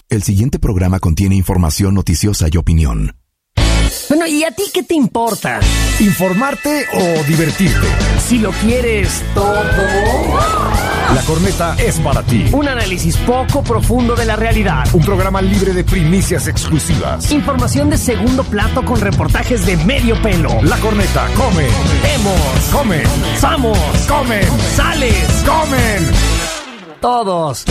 El siguiente programa contiene información noticiosa y opinión. Bueno, ¿y a ti qué te importa? ¿Informarte o divertirte? Si lo quieres todo. La Corneta es para ti. Un análisis poco profundo de la realidad. Un programa libre de primicias exclusivas. Información de segundo plato con reportajes de medio pelo. La Corneta come. Vemos. Comen. Vamos. Comen. Sales. Comen. Todos.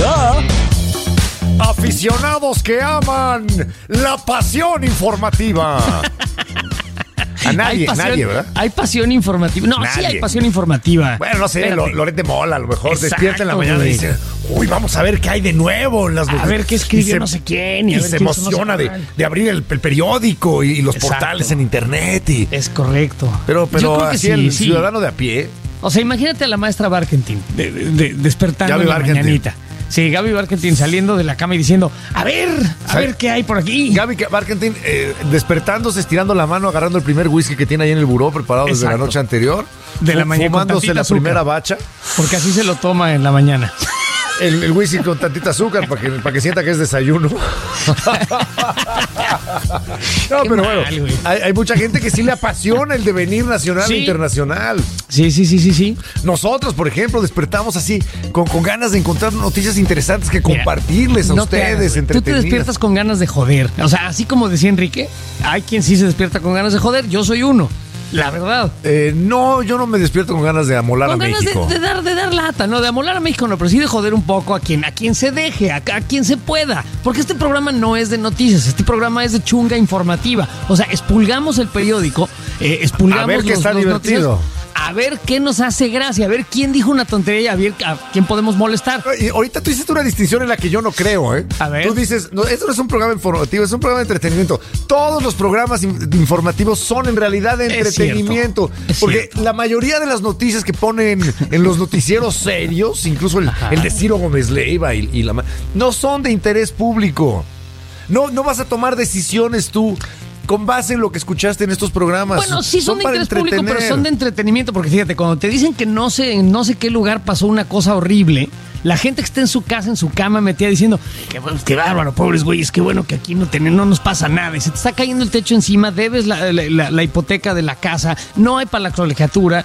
Aficionados que aman la pasión informativa. A nadie, ¿verdad? Hay pasión informativa. No, nadie. Sí hay pasión informativa. Bueno, no sé, Loret de Mola a lo mejor despierta en la mañana güey. y dice, uy, vamos a ver qué hay de nuevo en las noticias. A ver qué escribió no sé quién. Y se emociona de abrir el periódico y los portales en internet. Es correcto. Pero Yo creo que así sí, el sí. ciudadano de a pie. O sea, imagínate a la maestra Barkentin despertando Gaby en la Barkentin. mañanita. Sí, Gaby Barkentin saliendo de la cama y diciendo, a ver qué hay por aquí. Gaby Barkentin despertándose, estirando la mano, agarrando el primer whisky que tiene ahí en el buró preparado desde la noche anterior. De la mañana. Fumándose la primera bacha. Porque así se lo toma en la mañana. El whisky con tantita azúcar para que sienta que es desayuno. No, pero bueno, hay mucha gente que sí le apasiona el devenir nacional e internacional. Sí. Nosotros, por ejemplo, despertamos así con ganas de encontrar noticias interesantes que compartirles a ustedes. Tú te despiertas con ganas de joder. O sea, así como decía Enrique, hay quien sí se despierta con ganas de joder. Yo soy uno. La verdad. No, yo no me despierto con ganas de amolar a México. De dar lata, no, de amolar a México no, pero sí de joder un poco a quien se deje, a quien se pueda. Porque este programa no es de noticias, este programa es de chunga informativa. O sea, expulgamos el periódico, expulgamos a ver qué está divertido. Noticias, a ver qué nos hace gracia, a ver quién dijo una tontería y a ver a quién podemos molestar. Y ahorita tú hiciste una distinción en la que yo no creo, ¿eh? A ver. Tú dices, no, esto no es un programa informativo, es un programa de entretenimiento. Todos los programas informativos son en realidad de entretenimiento. Porque la mayoría de las noticias que ponen en los noticieros serios, incluso el de Ciro Gómez Leiva no son de interés público. No vas a tomar decisiones tú con base en lo que escuchaste en estos programas. Bueno, sí son de interés público, pero son de entretenimiento. Porque fíjate, cuando te dicen que no sé en no sé qué lugar pasó una cosa horrible, la gente que está en su casa, en su cama, metida diciendo, qué bárbaro, pobres güeyes, qué bueno que aquí no nos pasa nada. Y se te está cayendo el techo encima, debes la hipoteca de la casa, no hay para la colegiatura,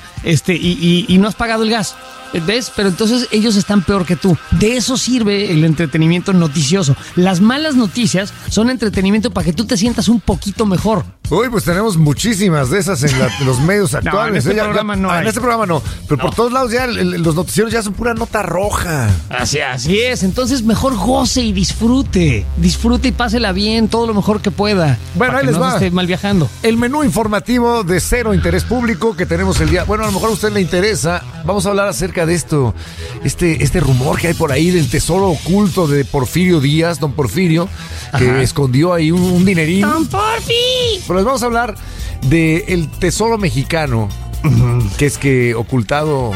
y no has pagado el gas. ¿Ves? Pero entonces ellos están peor que tú. De eso sirve el entretenimiento noticioso. Las malas noticias son entretenimiento para que tú te sientas un poquito mejor. Uy, pues tenemos muchísimas de esas en los medios actuales. En este programa no hay. En este programa no. Pero por todos lados ya los noticieros ya son pura nota roja. Así es. Entonces mejor goce y disfrute. Disfrute y pásela bien, todo lo mejor que pueda. Bueno, ahí les va. No esté mal viajando. El menú informativo de cero interés público que tenemos el día. Bueno, a lo mejor a usted le interesa. Vamos a hablar acerca de esto. Este rumor que hay por ahí del tesoro oculto de Porfirio Díaz, don Porfirio, que escondió ahí un dinerín. ¡Don Porfi! Pero les vamos a hablar del tesoro mexicano, que es que ocultado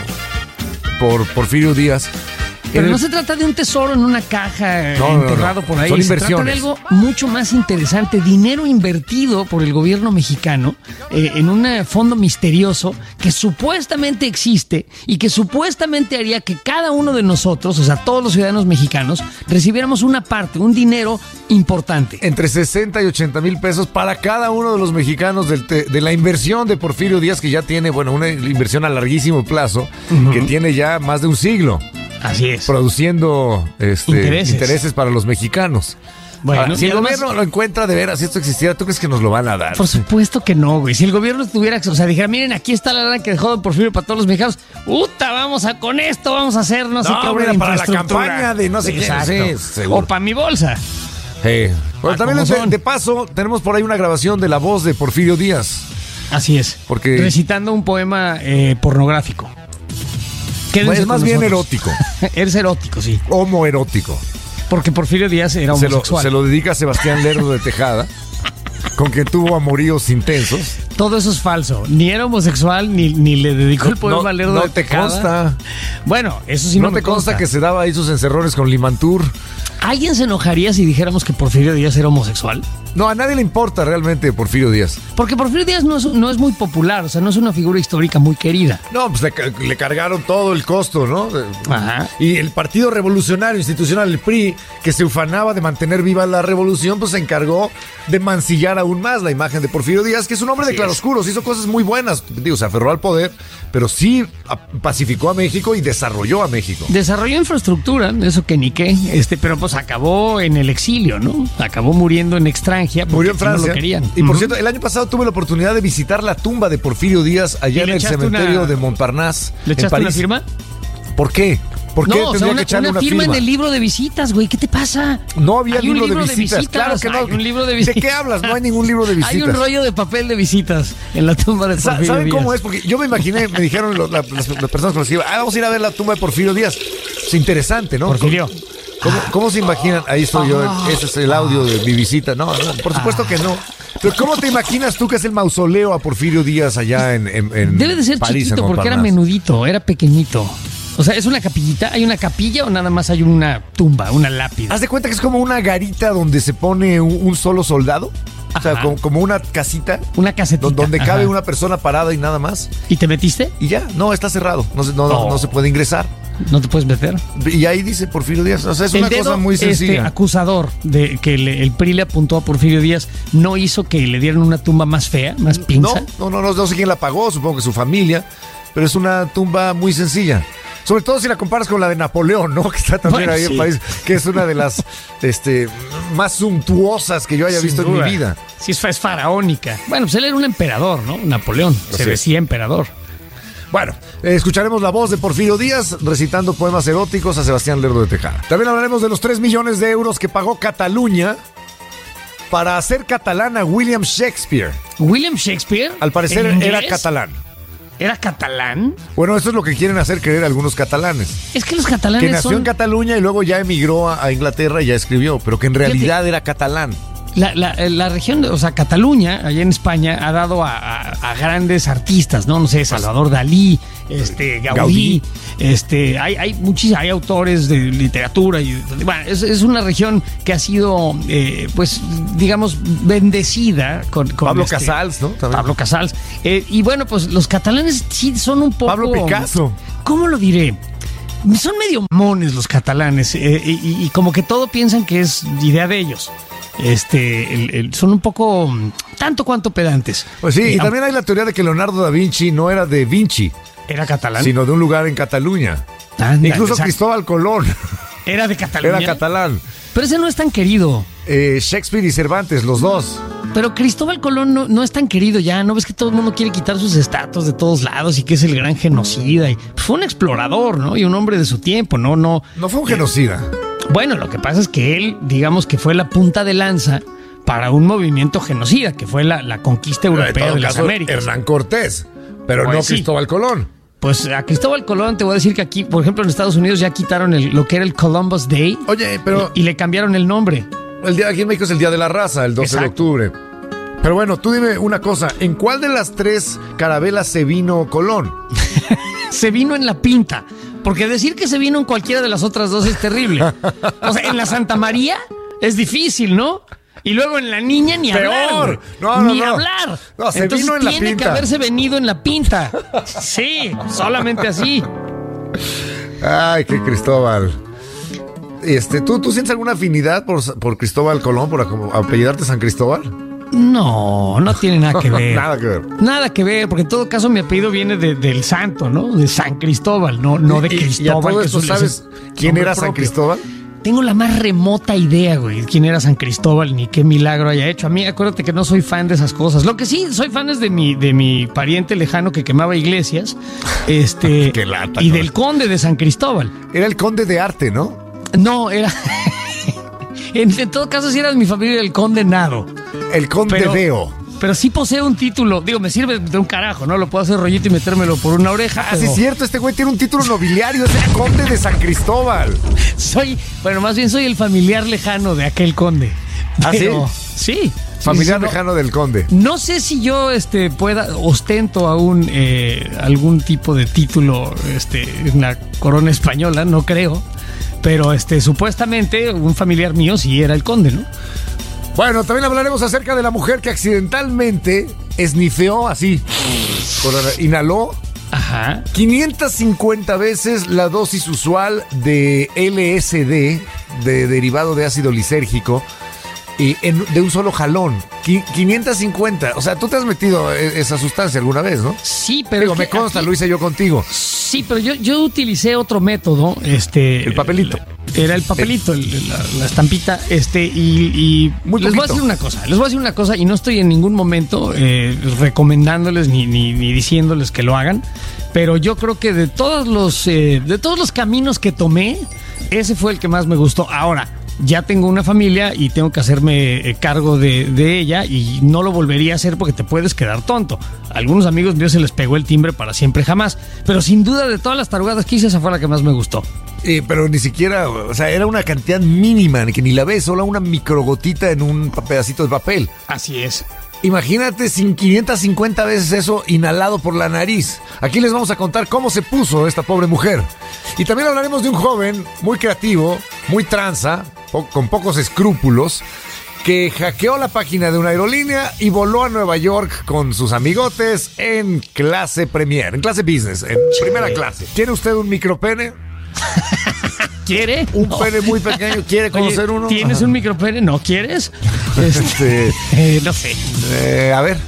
por Porfirio Díaz. Pero no se trata de un tesoro en una caja enterrado por ahí. Son se inversiones. trata de algo mucho más interesante. Dinero invertido por el gobierno mexicano en un fondo misterioso que supuestamente existe y que supuestamente haría que cada uno de nosotros, o sea, todos los ciudadanos mexicanos, recibiéramos una parte, un dinero importante. Entre 60 y 80 mil pesos para cada uno de los mexicanos de la inversión de Porfirio Díaz, que ya tiene, una inversión a larguísimo plazo, que tiene ya más de un siglo. Así es. Produciendo intereses para los mexicanos. Bueno, ahora, si el gobierno lo encuentra de veras, si esto existiera, ¿tú crees que nos lo van a dar? Por supuesto que no, güey. Si el gobierno tuviera, o sea, dijera, miren, aquí está la lana que dejó don Porfirio para todos los mexicanos. Con esto vamos a hacer no sé qué obra de para la infraestructura. Campaña de no sé qué. Sí, seguro. O para mi bolsa. Bueno, también de paso, tenemos por ahí una grabación de la voz de Porfirio Díaz. Así es. Porque recitando un poema pornográfico. Es más bien erótico. Es erótico, sí. Homoerótico. Porque Porfirio Díaz era homosexual. Se lo dedica a Sebastián Lerdo de Tejada, con quien tuvo amoríos intensos. Todo eso es falso. Ni era homosexual, ni le dedicó el poema a Lerdo de Tejada. No te consta. Bueno, eso sí no me consta que se daba ahí sus encerrones con Limantur. ¿Alguien se enojaría si dijéramos que Porfirio Díaz era homosexual? No, a nadie le importa realmente Porfirio Díaz. Porque Porfirio Díaz no es muy popular, o sea, no es una figura histórica muy querida. No, pues le cargaron todo el costo, ¿no? Ajá. Y el Partido Revolucionario Institucional, el PRI, que se ufanaba de mantener viva la revolución, pues se encargó de mancillar aún más la imagen de Porfirio Díaz, que es un hombre de claroscuros, hizo cosas muy buenas, digo, se aferró al poder, pero sí pacificó a México y desarrolló a México. Desarrolló infraestructura, eso que ni qué, pero pues acabó en el exilio, ¿no? Acabó muriendo en extranjera. Murió en Francia. No lo querían. Y por cierto, el año pasado tuve la oportunidad de visitar la tumba de Porfirio Díaz allá en el cementerio de Montparnasse. ¿Le echaste una firma? ¿Por qué? ¿Por qué tendría que echarle una firma? En el libro de visitas, güey. ¿Qué te pasa? No había libro de visitas. Claro que no. Hay un libro de visitas. ¿De qué hablas? No hay ningún libro de visitas. Hay un rollo de papel de visitas en la tumba de Porfirio Díaz. ¿Saben cómo es? Porque yo me imaginé, me dijeron las personas con las que iba, vamos a ir a ver la tumba de Porfirio Díaz. Es interesante, ¿no? Porfirio. ¿Cómo se imaginan? Ahí estoy yo, ese es el audio de mi visita. No, por supuesto que no. Pero ¿cómo te imaginas tú que es el mausoleo a Porfirio Díaz allá en Debe de ser París, chiquito porque era menudito, era pequeñito. O sea, ¿es una capillita? ¿Hay una capilla o nada más hay una tumba, una lápida? ¿Haz de cuenta que es como una garita donde se pone un solo soldado? O sea, como una casita. Una casetita. Donde cabe una persona parada y nada más. ¿Y te metiste? Y ya, no, está cerrado. No se puede ingresar. ¿No te puedes meter? Y ahí dice Porfirio Díaz. O sea, es una cosa muy sencilla. Acusador de que el PRI le apuntó a Porfirio Díaz no hizo que le dieran una tumba más fea, más pinza. No sé quién la pagó, supongo que su familia. Pero es una tumba muy sencilla. Sobre todo si la comparas con la de Napoleón, ¿no? Que está también ahí en París, que es una de las más suntuosas que yo haya visto en mi vida. Sí, es faraónica. Bueno, pues él era un emperador, ¿no? Napoleón. Se decía emperador. Bueno, escucharemos la voz de Porfirio Díaz recitando poemas eróticos a Sebastián Lerdo de Tejada. También hablaremos de los 3 millones de euros que pagó Cataluña para hacer catalán a William Shakespeare. ¿William Shakespeare? Al parecer era catalán. ¿Era catalán? Bueno, eso es lo que quieren hacer creer algunos catalanes. Es que los catalanes que nació en Cataluña y luego ya emigró a Inglaterra y ya escribió, pero que en realidad era catalán. La región, o sea, Cataluña, allá en España, ha dado a grandes artistas, ¿no? No sé, Salvador Dalí, Gaudí. Hay autores de literatura. Bueno, es una región que ha sido, pues, digamos, bendecida con Pablo Casals, ¿no? También. Pablo Casals. Y bueno, pues los catalanes sí son un poco... Pablo Picasso. ¿Cómo lo diré? Son medio mones los catalanes y como que todo piensan que es idea de ellos. Son un poco tanto cuanto pedantes. Pues sí, y también hay la teoría de que Leonardo da Vinci no era de Vinci. ¿Era catalán? Sino de un lugar en Cataluña. Incluso Cristóbal Colón. ¿Era de Cataluña? Era catalán. Pero ese no es tan querido. Shakespeare y Cervantes, los dos. Pero Cristóbal Colón no es tan querido ya. ¿No ves que todo el mundo quiere quitar sus estatuas de todos lados y que es el gran genocida? Y fue un explorador, ¿no? Y un hombre de su tiempo, ¿no? No fue un genocida. Bueno, lo que pasa es que él, digamos que fue la punta de lanza para un movimiento genocida, que fue la conquista europea de las Américas. Hernán Cortés, pero pues no Cristóbal Colón. Pues a Cristóbal Colón te voy a decir que aquí, por ejemplo, en Estados Unidos ya quitaron lo que era el Columbus Day. Oye, pero... Y le cambiaron el nombre. El día aquí en México es el Día de la Raza, el 12 de octubre. Pero bueno, tú dime una cosa, ¿en cuál de las 3 carabelas se vino Colón? Se vino en la Pinta. Porque decir que se vino en cualquiera de las otras 2 es terrible. O sea, en la Santa María es difícil, ¿no? Y luego en la Niña ni peor. Hablar. Ni hablar. No, se entonces vino en la Pinta. Tiene que haberse venido en la Pinta. Sí, solamente así. Ay, qué Cristóbal. ¿Tú sientes alguna afinidad por Cristóbal Colón, por apellidarte San Cristóbal? No tiene nada que ver. Nada que ver. Nada que ver, porque en todo caso mi apellido viene del santo, ¿no? De San Cristóbal, no de Cristóbal. ¿Y a todo esto sabes quién era San Cristóbal? Tengo la más remota idea, güey, quién era San Cristóbal ni qué milagro haya hecho. A mí, acuérdate que no soy fan de esas cosas. Lo que sí soy fan es de mi pariente lejano que quemaba iglesias. Qué lata, y del conde de San Cristóbal. Era el conde de arte, ¿no? No, era... en todo caso, sí era de mi familia el condenado. El conde Deo. Pero sí posee un título. Digo, me sirve de un carajo, ¿no? Lo puedo hacer rollito y metérmelo por una oreja. Sí es cierto, este güey tiene un título nobiliario. Es el conde de San Cristóbal. Más bien soy el familiar lejano de aquel conde. ¿Ah, pero, sí? Familiar lejano del conde. No sé si yo ostento aún algún tipo de título en la corona española, no creo. Pero supuestamente un familiar mío sí era el conde, ¿no? Bueno, también hablaremos acerca de la mujer que accidentalmente esnifeó así, inhaló 550 veces la dosis usual de LSD, de derivado de ácido lisérgico, y de un solo jalón. 550. O sea, tú te has metido esa sustancia alguna vez, ¿no? Sí, pero... Digo, me consta, lo hice yo contigo. Sí, pero yo utilicé otro método. El papelito. Era el papelito, la estampita, y muy les voy a decir una cosa, y no estoy en ningún momento recomendándoles ni diciéndoles que lo hagan, pero yo creo que de todos los caminos que tomé, ese fue el que más me gustó. Ahora, ya tengo una familia y tengo que hacerme cargo de ella, y no lo volvería a hacer porque te puedes quedar tonto. A algunos amigos míos se les pegó el timbre para siempre jamás, pero sin duda de todas las tarugadas que hice, esa fue la que más me gustó. Pero ni siquiera, o sea, era una cantidad mínima, que ni la ves, solo una microgotita en un pedacito de papel. Así es. Imagínate sin 550 veces eso inhalado por la nariz. Aquí les vamos a contar cómo se puso esta pobre mujer. Y también hablaremos de un joven muy creativo, muy tranza, con pocos escrúpulos, que hackeó la página de una aerolínea y voló a Nueva York con sus amigotes en clase premier, en clase business, en primera clase. ¿Tiene usted un micropene? ¿Quiere? Un pene muy pequeño. ¿Quiere conocer uno? ¿Tienes un micropene? ¿No quieres? No sé. A ver.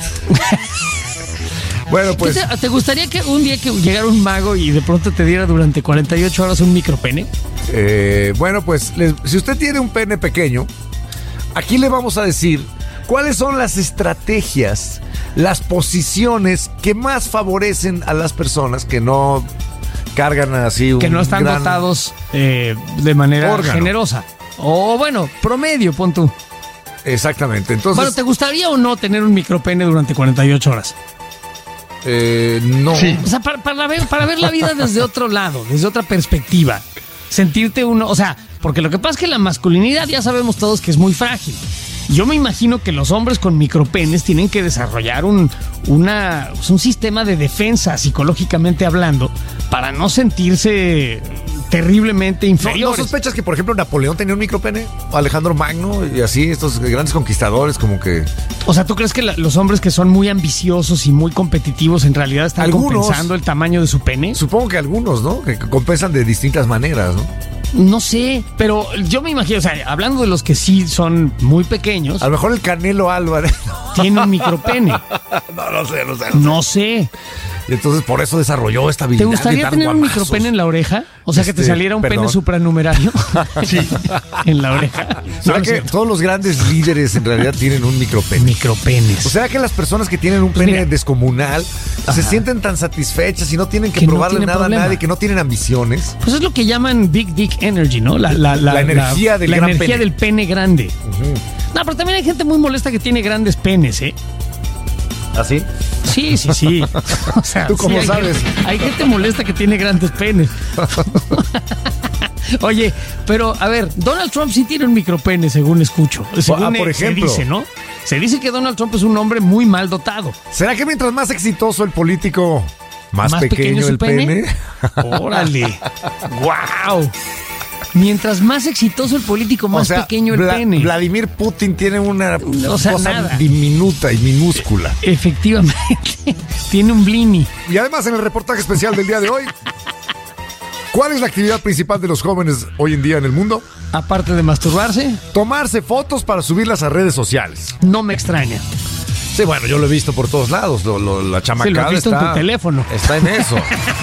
Bueno, pues... ¿Te gustaría que un día que llegara un mago y de pronto te diera durante 48 horas un micropene? Bueno, pues si usted tiene un pene pequeño, aquí le vamos a decir cuáles son las estrategias, las posiciones que más favorecen a las personas que no cargan así un que no están dotados de manera órgano. Generosa. O bueno, promedio, pon tú. Exactamente. Entonces, bueno, ¿te gustaría o no tener un micropene durante 48 horas? No. Sí. O sea, para ver la vida desde otro lado, desde otra perspectiva. Sentirte uno, o sea, porque lo que pasa es que la masculinidad ya sabemos todos que es muy frágil. Yo me imagino que los hombres con micropenes tienen que desarrollar un sistema de defensa psicológicamente hablando para no sentirse terriblemente inferiores. ¿No sospechas que, por ejemplo, Napoleón tenía un micropene? O Alejandro Magno y así, estos grandes conquistadores como que... O sea, ¿tú crees que los hombres que son muy ambiciosos y muy competitivos en realidad están compensando el tamaño de su pene? Supongo que algunos, ¿no? Que compensan de distintas maneras, ¿no? No sé, pero yo me imagino, o sea, hablando de los que sí son muy pequeños... A lo mejor el Canelo Álvarez... Tiene un micropene. No sé. Y entonces por eso desarrolló esta habilidad. ¿Te gustaría tener un micropene en la oreja? O sea, que te saliera un pene supranumerario. Sí. En la oreja. ¿Será que todos los grandes líderes en realidad tienen un micropene? Micropenes. O sea, que las personas que tienen un pene descomunal se sienten tan satisfechas y no tienen que probarle nada a nadie, que no tienen ambiciones. Pues es lo que llaman Big Dick Energy, ¿no? La energía del gran energía del pene grande. No, pero también hay gente muy molesta que tiene grandes penes, ¿eh? ¿Ah, sí? Sí. O sea, ¿tú cómo sabes? Hay gente molesta que tiene grandes penes. Oye, pero a ver, Donald Trump sí tiene un micropene, según escucho. Según por ejemplo. se dice, ¿no? Se dice que Donald Trump es un hombre muy mal dotado. ¿Será que mientras más exitoso el político, más pequeño el pene? Órale. ¡Wow! Mientras más exitoso el político, más pequeño el pene. Vladimir Putin tiene una cosa nada. diminuta y minúscula. Efectivamente. Tiene un blini. Y además, en el reportaje especial del día de hoy, ¿cuál es la actividad principal de los jóvenes hoy en día en el mundo? Aparte de masturbarse, tomarse fotos para subirlas a redes sociales. No me extraña. Sí, bueno, yo lo he visto por todos lados. La chamacada lo has visto en tu teléfono. Está en eso.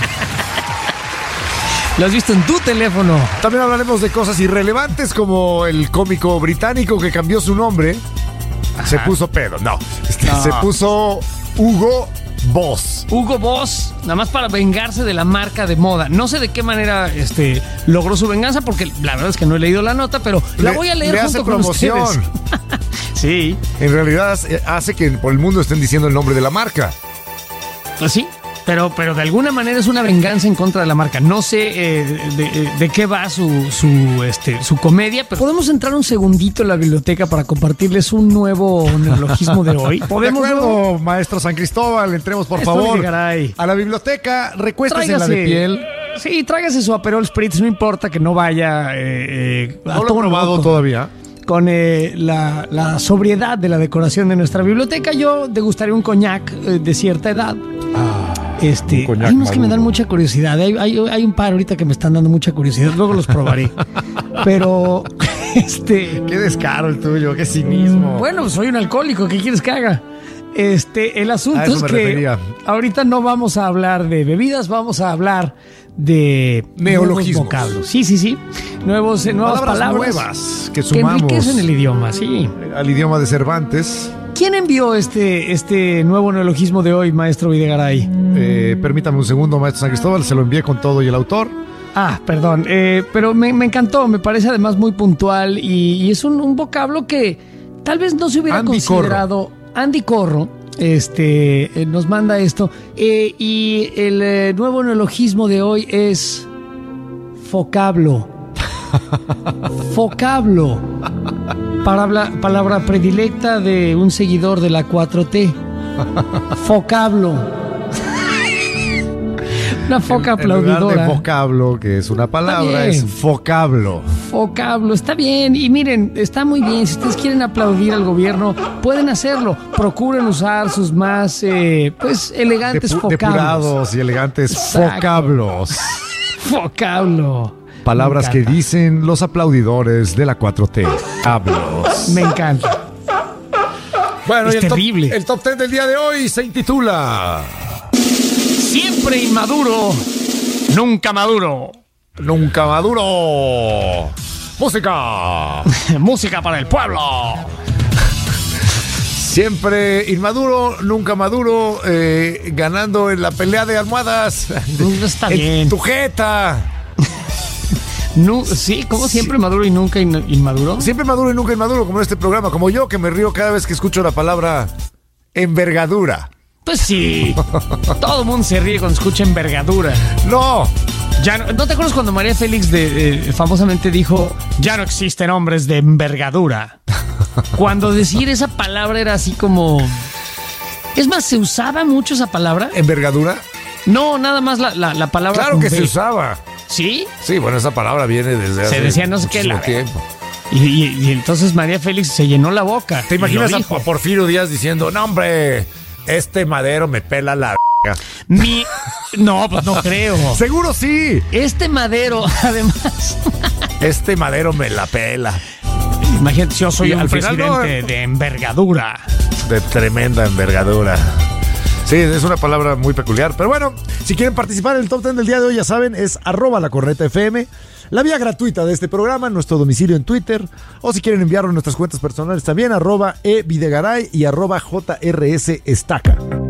Lo has visto en tu teléfono. También hablaremos de cosas irrelevantes como el cómico británico que cambió su nombre. Ajá. Se puso pedo. No. Se puso Hugo Boss. Hugo Boss, nada más para vengarse de la marca de moda. No sé de qué manera logró su venganza, porque la verdad es que no he leído la nota, pero la voy a leer junto con ustedes. Sí. En realidad hace que por el mundo estén diciendo el nombre de la marca. Pues sí. Pero de alguna manera es una venganza en contra de la marca. No sé de qué va su comedia, pero podemos entrar un segundito en la biblioteca para compartirles un nuevo neologismo de hoy. ¿Podemos? De acuerdo, maestro San Cristóbal, entremos por favor a la biblioteca, recuéstese en la de piel. Sí, tráigase su Aperol Spritz, no importa que no vaya no lo he probado todavía. con la sobriedad de la decoración de nuestra biblioteca, yo degustaré un coñac de cierta edad. Hay unos que me dan mucha curiosidad. Hay un par ahorita que me están dando mucha curiosidad. Luego los probaré. Pero, Qué descaro el tuyo, qué cinismo. Bueno, soy un alcohólico. ¿Qué quieres que haga? El asunto es que ahorita no vamos a hablar de bebidas, vamos a hablar de neologismos. Vocablos. Sí. Nuevas palabras nuevas que sumamos. Que enriquecen el idioma, sí. Al idioma de Cervantes. ¿Quién envió este nuevo neologismo de hoy, maestro Videgaray? Permítame un segundo, maestro San Cristóbal, se lo envié con todo y el autor. Perdón, pero me encantó, me parece además muy puntual y es un vocablo que tal vez no se hubiera considerado. Andy Corro nos manda esto y el nuevo neologismo de hoy es focablo. Focablo. Palabra predilecta de un seguidor de la 4T. Focablo. Una foca aplaudidora. En lugar de vocablo, que es una palabra, es focablo. Focablo, está bien. Y miren, está muy bien. Si ustedes quieren aplaudir al gobierno, pueden hacerlo. Procuren usar sus más elegantes focablos. Depurados y elegantes vocablos. Vocablo. Palabras que dicen los aplaudidores de la 4T. Hablos. Me encanta. Bueno, es terrible. El top 10 del día de hoy se intitula Siempre inmaduro, nunca maduro. Nunca maduro. Música. Música para el pueblo. Siempre inmaduro, nunca maduro, ganando en la pelea de almohadas. Está bien. Tu jeta. No, sí, como siempre maduro y nunca inmaduro. Siempre maduro y nunca inmaduro, como en este programa, como yo, que me río cada vez que escucho la palabra envergadura. Pues sí, todo el mundo se ríe cuando escucha envergadura. No. Ya ¿no te acuerdas cuando María Félix famosamente dijo, ya no existen hombres de envergadura? Cuando decir esa palabra era así como... Es más, ¿se usaba mucho esa palabra? ¿Envergadura? No, nada más la palabra. Claro que se usaba. ¿Sí? Sí, bueno, esa palabra viene desde hace se decía no sé qué tiempo. Y entonces María Félix se llenó la boca. ¿Te imaginas a Porfirio Díaz diciendo, no hombre, este madero me pela la No, pues no creo. Seguro sí. Este madero, además. Este madero me la pela. Imagínate, yo soy un presidente de envergadura. De tremenda envergadura. Sí, es una palabra muy peculiar. Pero bueno, si quieren participar en el Top 10 del día de hoy, ya saben, es @lacornetafm. La vía gratuita de este programa, nuestro domicilio en Twitter. O si quieren enviarlo a nuestras cuentas personales también, @evidegaray y @jrsestaca.